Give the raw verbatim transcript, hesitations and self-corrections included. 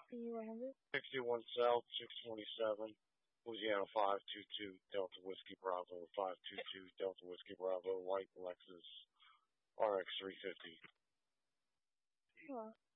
E one hundred. sixty-one South, six twenty-seven, Louisiana five two two, Delta Whiskey Bravo, five two two, Delta Whiskey Bravo, white Lexus R X three fifty. Hello.